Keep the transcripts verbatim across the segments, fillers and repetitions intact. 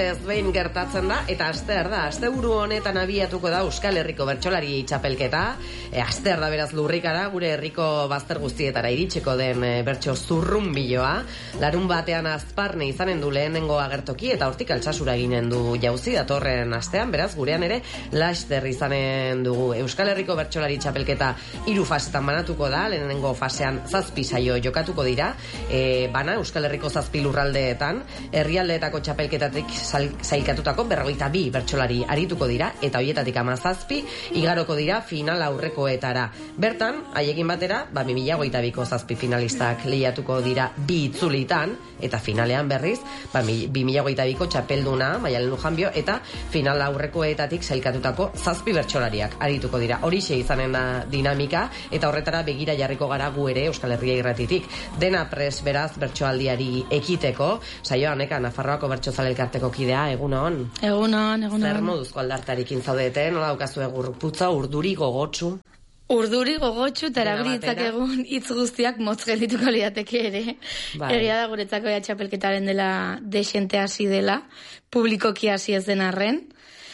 urtez behin gertatzen da, eta astear da, asteburu honetan abiatuko da Euskal Herriko bertsolari txapelketa, e, astear da beraz lurrikara, gure herriko bazter guztietara iritsiko den e, bertso zurrunbiloa, larun batean azparne izanen du lehenengo agertoki, eta hortik Altsasura eginen du jauzi datorren astean, beraz gurean ere laster izanen dugu. Euskal Herriko bertsolari txapelketa hiru fasetan banatuko da, lehenengo fasean zazpi saio jokatuko dira, e, bana Euskal Herriko zazpi lurraldeetan, herrialdeetako txapelketatik sailkatutako berrogeita bi bertsolari arituko dira, eta hoietatik hamazazpi igaroko dira final aurrekoetara. Bertan, haiekin batera, ba, bi mila hogeita biko zazpi finalistak lehiatuko dira bi itzulitan, eta finalean berriz, ba, bi mila hogeita biko txapelduna, Maialen Lujanbio, eta final aurrekoetatik sailkatutako zazpi bertsolariak arituko dira. Horixe izanen da dinamika, eta horretara begira jarriko gara gu ere Euskal Herria Irratitik. Dena pres beraz bertsoaldiari ekiteko, saioa neka Nafarroako bertsozale elkarteko kidea, egunon. Egunon, egunon. Zer moduzko aldartarekin zaudete, nola daukazu egurputza, urduri gogotsu? Urduri gogotsu, eta erabilitzak egun hitz guztiak motz geldituko liateke ere. Bai. Egia da guretzako ja txapelketaren dela desente hasi dela, publikoki hasi ez den arren,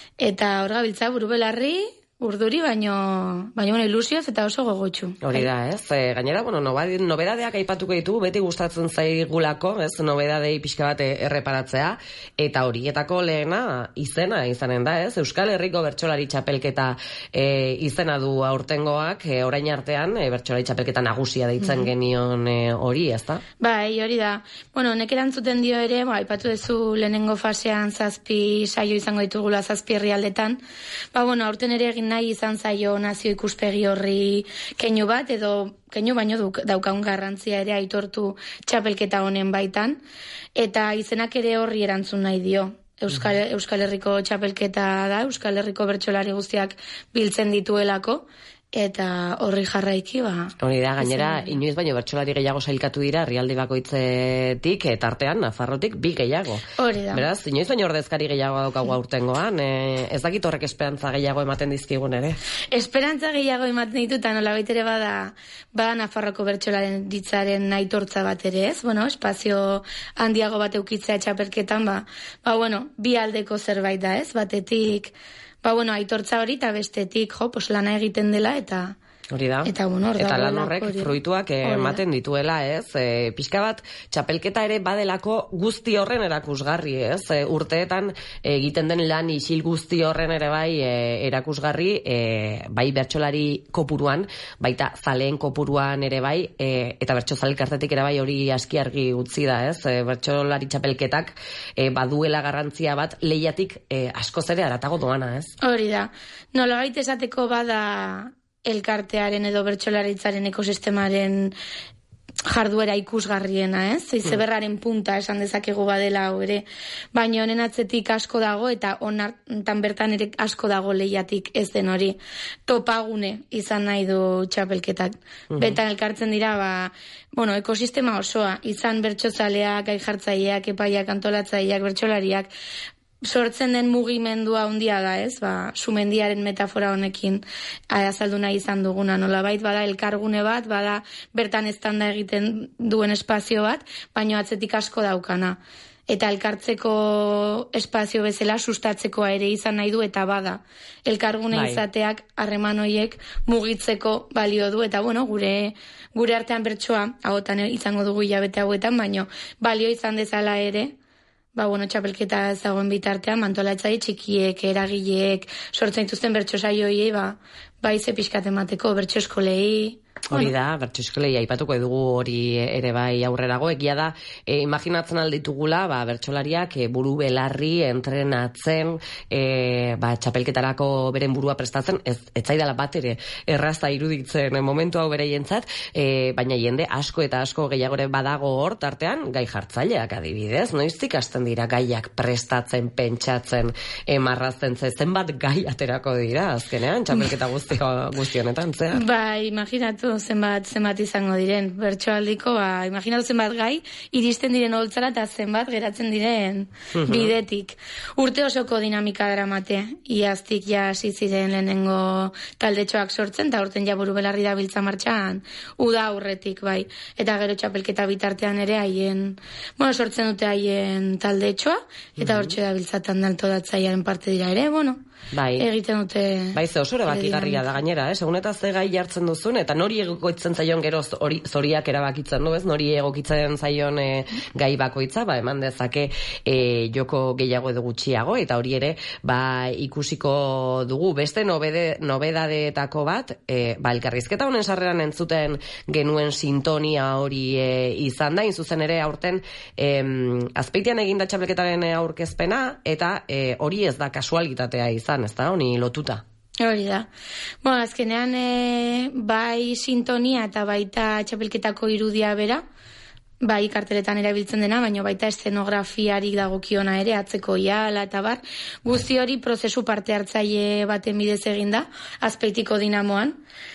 eta hor gabiltza buru belarri, urduri, baino, baino bueno, ilusioz eta oso gogotsu. Hori da, ez? E, gainera, bueno, nobedadeak aipatuko ditugu, beti gustatzen zaigulako, ez? Nobedadei pixka bat erreparatzea, eta horietako lehena izena izanen da, ez? Euskal Herriko bertsolari txapelketa e, izena du aurtengoak, e, orain artean, e, bertsolari txapelketa nagusia deitzen mm-hmm. genion e, hori, ez da? Bai, hori da. Bueno, nek erantzuten dio ere, ba, aipatu duzu lehenengo fasean zazpi saio izango ditugula zazpi herrialdetan, ba, bueno, aurten ere egin nahi izan zaio nazio ikuspegi horri keinu bat, edo keinu baino duk, daukaun garrantzia ere aitortu txapelketa honen baitan, eta izenak ere horri erantzun nahi dio. Euskal, Euskal Herriko txapelketa da, Euskal Herriko bertsolari guztiak biltzen dituelako, eta horri jarraiki, ba... Hori da, gainera, inoiz baino bertsolari gehiago sailkatu dira, herrialde bakoitzetik, eta artean, Nafarrotik, bi gehiago. Hori da. Beraz, inoiz baino ordezkari gehiago daukagu aurtengoan, e, ez dakit horrek esperantza gehiago ematen dizkigun ere. Esperantza gehiago ematen dituta, nola baitere bada, bada Nafarroko bertsolaren ditzaren aitortza bat ere, ez? Bueno, espazio handiago bat eukitzea txapelketan, ba, ba, bueno, bi aldeko zerbait da, ez? Batetik... Ba, bueno, aitortza hori eta bestetik, jo, pues lana egiten dela eta... Hori da. Eta, bueno, eta lan horrek fruituak ematen dituela, ez? E, pixka bat, txapelketa ere badelako guzti horren erakusgarri, ez? E, urteetan egiten den lan isil guzti horren ere bai e, erakusgarri, e, bai bertsolari kopuruan, baita zaleen kopuruan ere bai, e, eta bertsozale elkartetik ere bai hori aski argi utzi da, ez? E, bertsolari txapelketak e, baduela garrantzia bat lehiatik e, askoz ere haratago doana, ez? Hori da. Nolabait esateko bada elkartearen edo bertsolaritzaren ekosistemaren jarduera ikusgarriena, ez? Izeberraren punta esan dezakegu badela hau ere. Baina honen atzetik asko dago eta honetan bertan ere asko dago lehiatik ez den hori. Topagune izan nahi du txapelketak. Mm-hmm. Betan elkartzen dira, ba, bueno, ekosistema osoa, izan bertsozaleak, gai jartzaileak, epaiak, antolatzaileak, bertsolariak, sortzen den mugimendua handia da, ez? Ba, sumendiaren metafora honekin azaldu nahi izan duguna, nolabait bada elkargune bat, bada bertan eztanda egiten duen espazio bat, baino atzetik asko daukana. Eta elkartzeko espazio bezala sustatzekoa ere izan nahi du eta bada. Elkargune bai. Izateak harreman horiek mugitzeko balio du eta bueno, gure gure artean bertsoa, hauetan izango dugu hilabete hauetan, baino balio izan dezala ere. Ba, bueno, txapelketa zagoen bitartean, mantolatzaile txikiek, eragileek, sortzen dituzten bertso saioiei, ba, bai ze pixkat emateko, bertso eskolei... Hori da, bertso eskolei aipatuko edugu hori ere bai aurrerago, egia da, e, imaginatzen alditugula, ba, bertsolariak e, buru belarri, entrenatzen, e, ba, txapelketarako beren burua prestatzen, ez, ez zaidala bat ere erraza iruditzen momentu hau bere jentzat, e, baina jende asko eta asko gehiagore badago hor, tartean, gai jartzaileak adibidez, noiztik hasten dira gaiak prestatzen, pentsatzen, emarrazten, zenbat gai aterako dira, azkenean, txapelketa guzti, guzti honetan, zea? Ba, imaginatu imaginatu zenbat zenbat izango diren. Bertsoaldiko, ba, imaginatu zenbat gai, iristen diren holtzara eta zenbat geratzen diren bidetik. Urte osoko dinamika dramate. Iaztik ja hasi ziren lehenengo taldetxoak sortzen, eta urten ja buru belarri da biltza martxan, uda aurretik, bai. Eta gero txapelketa bitartean ere haien, bueno, sortzen dute haien taldetxoa, eta hortxe da biltzatan dalto datzaiaren parte dira ere, bueno, bai. Egiten dute... Bai, ze oso erabakigarria da gainera, eh? Segun eta ze gai jartzen duzun, eta nori egokitzen zaion gero hori zoriak erabakitzen du, ez? Nori egokitzen zaion e, gai bakoitza, ba, eman dezake e, joko gehiago edo gutxiago, eta hori ere, ba, ikusiko dugu. Beste nobede, nobedadeetako bat, e, ba, elkarrizketa honen sarreran entzuten genuen sintonia hori e, izan da, inzuzen ere aurten e, Azpeitian eginda txapelketaren aurkezpena, eta e, hori ez da kasualitatea izan, ez da, honi lotuta. Hori da. Bueno, azkenean e, bai sintonia eta baita txapelketako irudia bera, bai karteletan erabiltzen dena, baina baita eszenografiarik dagokiona ere, atzeko iala eta bar, guzti hori prozesu parte hartzaile baten bidez eginda, Azpeitiko Dinamoan,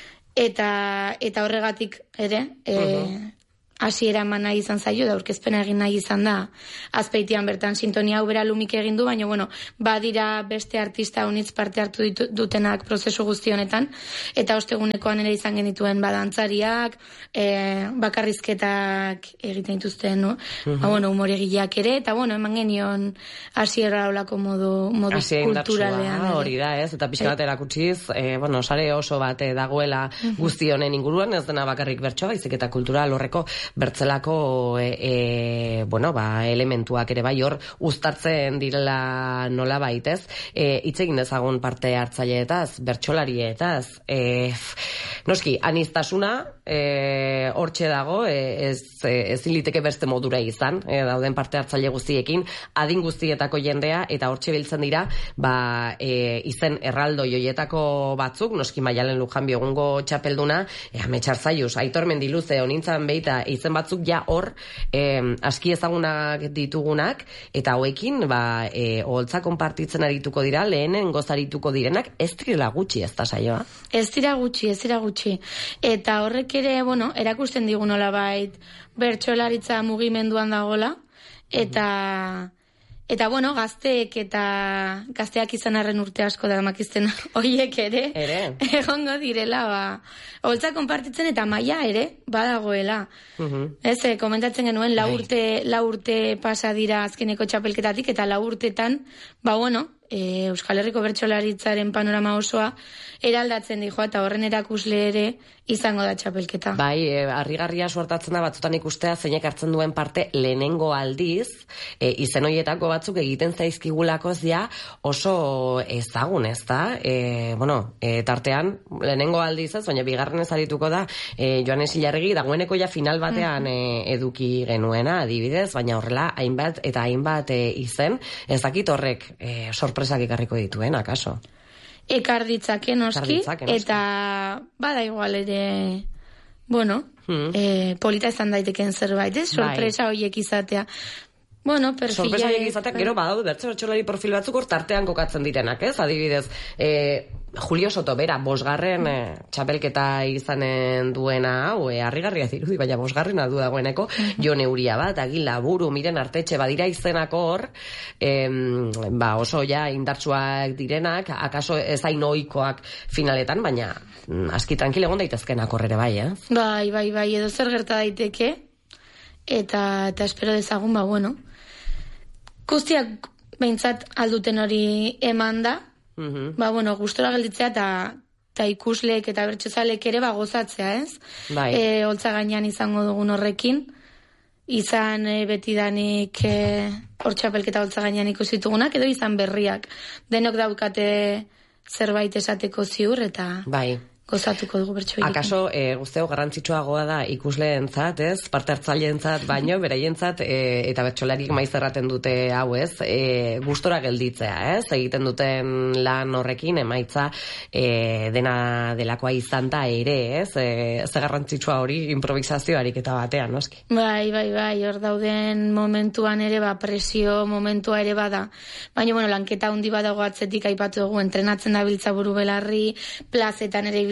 eta eta horregatik ere, e, uh-huh. hasiera eman nahi izan zaio, da aurkezpena egin nahi izan da, Azpeitian bertan sintonia hau bera Lumik egin du, baina bueno, badira beste artista unitz parte hartu ditu, dutenak prozesu guzti honetan, eta ostegunekoan ere izan genituen badantzariak, e, bakarrizketak egiten dituzten, no? Uh-huh. Ba, bueno, umoregileak ere, eta bueno, eman genion hasiera olako modu, modu kulturalean. Hori da, ez? Eta pixka bat erakutsiz, e, bueno, sare oso bat dagoela uh-huh. guzti honen inguruan, ez dena bakarrik bertsoa, baizik eta kultural horreko bertzelako e, e, bueno, ba, elementuak ere bai hor uztartzen direla nola baitez. E, hitz egin dezagun parte hartzaileetaz, bertsolarietaz. E, noski, aniztasuna e, hortxe dago, e, ez, ez liteke beste modura izan, e, dauden parte hartzaile guztiekin, adin guztietako jendea, eta hortxe biltzen dira, ba, e, izen erraldo joietako batzuk, noski Maialen Lujanbio egungo txapelduna, e, Ametsar Zaius, Aitor Mendiluze, onintzan beita, izen batzuk ja hor eh, aski ezagunak ditugunak, eta hoekin ba, eh, oholtza konpartitzen arituko dira, lehenen gozarituko direnak, ez direla gutxi ez da saioa? Ez dira gutxi, ez dira gutxi. Eta horrek ere, bueno, erakusten digu nolabait bertsolaritza mugimenduan dagola, eta... Eta, bueno, gazteek eta gazteak izan arren urte asko da makizten hoiek ere, ere. Egongo direla, ba, holtza konpartitzen eta maila ere, badagoela. Uh-huh. Ez, eh, komentatzen genuen, lau urte, lau urte pasa dira azkeneko txapelketatik, eta lau urtetan, ba, bueno, e, Euskal Herriko bertsolaritzaren panorama osoa eraldatzen dijo, eta horren erakusle ere izango da txapelketa. Bai, e, harrigarria suertatzen da batzutan ikustea zeinek hartzen duen parte lehenengo aldiz, e, izen hoietako batzuk egiten zaizkigulako zia oso ezagun, ez da? E, bueno, e, tartean lehenengo aldiz ez, baina bigarren ez arituko da e, Joanes Ilarregi dagoeneko ja final batean e, eduki genuena, adibidez, baina horrela hainbat eta hainbat e, izen, ez dakit horrek e, sorpresak ekarriko dituen, akaso? Ekar ditzake noski, eta bada igual ere, bueno, hmm. eh, polita izan daiteken zerbait, eh? Sorpresa horiek izatea. Bueno, perfila... Sorpresa horiek izatea, gero badaude bertso bertsolari profil batzuk hor tartean kokatzen direnak, ez? Adibidez, eh, Julio Soto, bera, bosgarren eh, txapelketa izanen duena, hau, eh, harrigarria zirudi, baina bosgarrena du dagoeneko, Jon Euria bat, Agila Buru, Miren Artetxe, badira izenako hor, eh, ba, oso ja indartsuak direnak, akaso ezain ohikoak finaletan, baina mm, aski tranquil egon daitezkenak horrere bai, eh? Bai, bai, bai, edo zer gerta daiteke, eta, eta espero dezagun, ba, bueno, guztiak behintzat alduten hori eman da, Uh-huh. ba, bueno, gustora gelditzea eta eta ikusleek eta bertsozalek ere ba gozatzea, ez? Bai. E, holtza gainean izango dugun horrekin, izan e, betidanik e, hor txapelketa holtza gainean ikusi ditugunak, edo izan berriak. Denok daukate zerbait esateko ziur eta... Bai. Gozatuko dugu bertsoekin. Akaso, e, guzteo garrantzitsuagoa da ikusleentzat, ez? Parte hartzaileentzat baino, beraientzat e, eta bertsolarik maiz erraten dute hau, ez? E, gustora gelditzea, ez? Egiten duten lan horrekin emaitza e, dena delakoa izan da ere, ez? E, ze garrantzitsua hori improvisazioarik eta batean, noski? Bai, bai, bai, hor dauden momentuan ere, ba, presio momentua ere bada. Baina, bueno, lanketa handi badago atzetik aipatu dugu, entrenatzen da biltza buru belarri, plazetan ere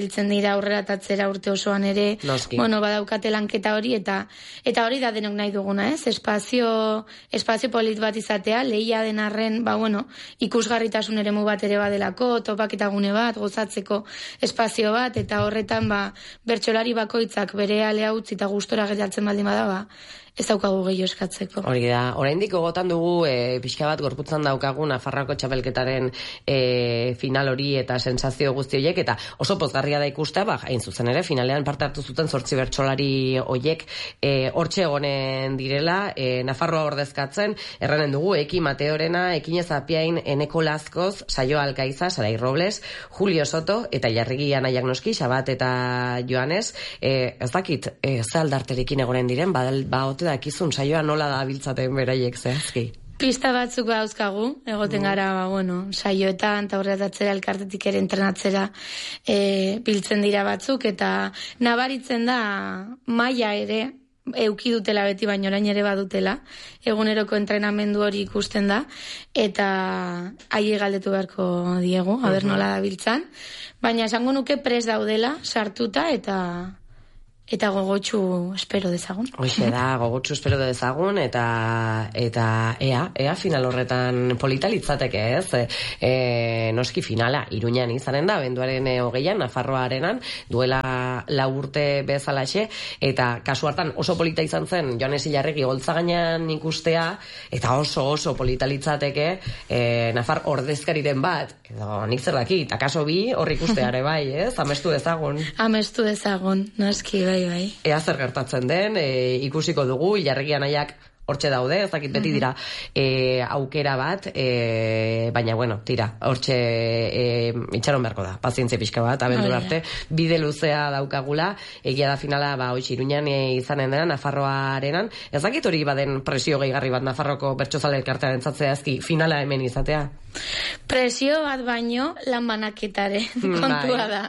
ibiltzen dira aurrera tatzera urte osoan ere, Noski. bueno, badaukate lanketa hori, eta eta hori da denok nahi duguna, ez? Espazio, espazio polit bat izatea, lehia den arren, ba, bueno, ikusgarritasun eremu bat ere badelako, topaketa gune bat, gozatzeko espazio bat, eta horretan, ba, bertsolari bakoitzak bere alea utzi eta gustora geratzen baldin bada, ba, ez daukagu gehiago eskatzeko. Hori da, oraindik gogotan dugu e, pixka bat gorputzan daukagu Nafarroako txapelketaren e, final hori eta sentsazio guzti horiek, eta oso pozgarria da ikustea, ba, hain zuzen ere, finalean parte hartu zuten zortzi bertsolari horiek e, hortxe egonen direla, e, Nafarroa ordezkatzen, erranen dugu, Eki Mateorena, Ekinez Apiain, Eneko Lazkoz, Saio Alkaiza, Sarai Robles, Julio Soto, eta Jarrigi Anaiak noski, Xabat eta Joanes, e, ez dakit, e, ze aldarterekin egonen diren, badal, ba, dakizun saioa nola da biltzaten beraiek zehazki. Pista batzuk dauzkagu, egoten gara, ba, bueno, saioetan, eta horretatzera elkartetik ere entrenatzera e, biltzen dira batzuk, eta nabaritzen da maila ere, euki dutela beti, baino orain ere badutela, eguneroko entrenamendu hori ikusten da, eta aie galdetu beharko diegu, aber nola da biltzan, baina esango nuke pres daudela, sartuta, eta... eta gogotsu espero dezagun. Hoxe da, gogotsu espero dezagun, eta eta ea, ea final horretan polita litzateke, ez? E, e, noski finala, Iruñan izanen da, abenduaren e, hogeian, Nafarroa Arenan, duela lau urte bezalaxe, eta kasu hartan oso polita izan zen, Joanes Ilarregi goltza gainean ikustea, eta oso oso polita litzateke, e, Nafar ordezkariren bat, edo nik zer dakit, akaso bi, hor ikusteare bai, ez? Amestu dezagun. Amestu dezagun, noski, bai, bai. Ea zer gertatzen den, e, ikusiko dugu, Ilarregi Anaiak hortxe daude, ez dakit beti dira e, aukera bat, e, baina bueno, tira, hortxe e, itxaron beharko da, pazientzia pixka bat, abendur arte, bide luzea daukagula, egia da finala, ba, hoxe Iruñan e, izanen dena, Nafarroa Arenan, ez dakit hori baden presio gehigarri bat Nafarroko bertsozale elkartearen zatzea ezki, finala hemen izatea? Presio bat baino, lan banaketare kontua da.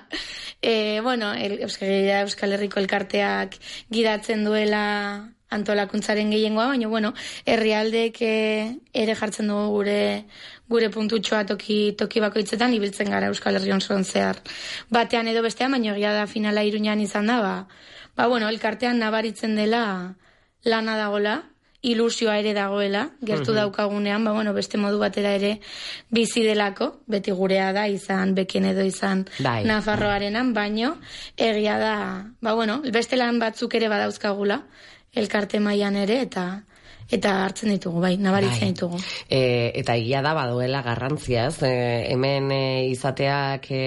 E, bueno, el, Euskal Herriko elkarteak gidatzen duela antolakuntzaren gehiengoa, baina, bueno, herrialdek ere jartzen dugu gure gure puntutxoa toki, toki bakoitzetan ibiltzen gara Euskal Herri osoan zehar. Batean edo bestean, baina egia da finala Iruñan izan da, ba, ba bueno, elkartean nabaritzen dela lana dagola, ilusioa ere dagoela, gertu uh-huh. daukagunean, ba, bueno, beste modu batera ere bizi delako, beti gurea da, izan beken edo izan Dai. Nafarroarenan, baino, egia da, ba, bueno, beste lan batzuk ere badauzkagula, elkarte mailan ere, eta eta hartzen ditugu, bai, nabaritzen ditugu. E, eta egia da, badoela garrantziaz, e, hemen e, izateak e,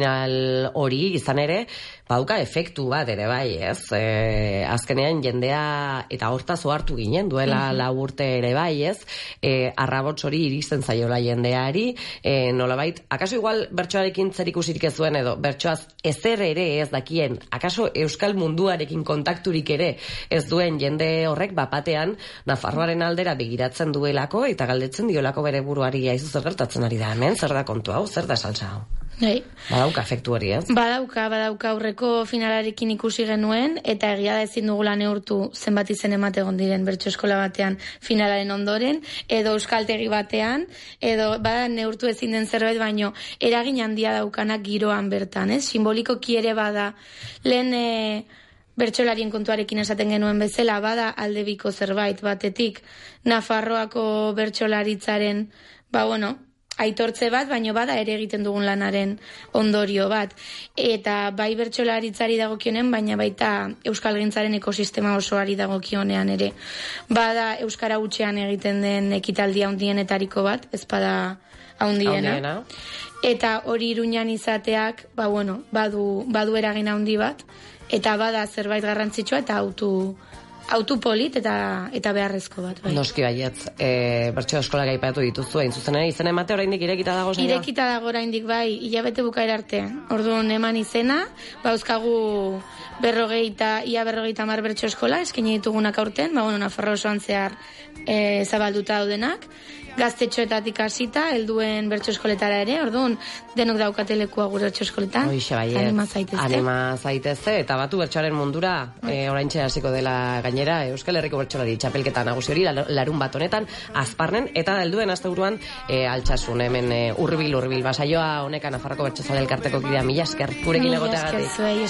final hori izan ere, bauka efektu bat ere bai, ez? E, azkenean jendea eta hortaz ohartu ginen duela mm-hmm. lau urte ere bai, ez? E, arrabots hori iristen zaiola jendeari, e, nolabait, akaso igual bertsoarekin zer ikusirik ez duen edo bertsoaz ezer ere ez dakien, akaso euskal munduarekin kontakturik ere ez duen jende horrek bapatean Nafarroaren aldera begiratzen duelako eta galdetzen diolako bere buruari aizu zer gertatzen ari da hemen, zer da kontu hau, zer da salsa hau? Nei. Badauka efektu hori, ez? Badauka, badauka aurreko finalarekin ikusi genuen, eta egia da ezin dugula neurtu zenbat izen emate egon diren bertso eskola batean finalaren ondoren, edo euskaltegi batean, edo bada neurtu ezin den zerbait, baino eragin handia daukanak giroan bertan, ez? Simbolikoki ere bada, lehen e, bertsolarien kontuarekin esaten genuen bezala, bada aldebiko zerbait batetik, Nafarroako bertsolaritzaren, ba bueno, aitortze bat, baino bada ere egiten dugun lanaren ondorio bat. Eta bai bertsolaritzari dagokionen, baina baita euskalgintzaren ekosistema osoari dagokionean ere. Bada euskara hutsean egiten den ekitaldia handienetariko bat, ez bada handiena. Eta hori Iruñan izateak, ba bueno, badu, badu eragin handi bat, eta bada zerbait garrantzitsua eta autu autu polit eta eta beharrezko bat, bai. Noski baietz, e, bertso eskola gaipatu dituzu, hain zuzen ere, izen emate oraindik irekita dago zaila? Irekita dago oraindik, bai, hilabete bukaera arte. Orduan eman izena, bauzkagu berrogeita, ia berrogeita mar bertso eskola, eskaini ditugunak aurten, ba, bueno, Nafarro osoan zehar e, zabalduta daudenak, gaztetxoetatik hasita, helduen bertso eskoletara ere, orduan, denok daukatelekua gure bertso eskoletan. Hoixe baiet. Anima zaitezte. Anima zaitezte, eta batu bertsoaren mundura, e, oraintxe hasiko dela gainera, Euskal Herriko Bertsolari txapelketa nagusi hori, larun bat honetan, azparnen, eta helduen asteburuan e, altsasun, hemen e, urbil, urbil, basaioa honekan Nafarroko Bertsozale Elkarteko kidea, mila esker, gurekin egoteagatik.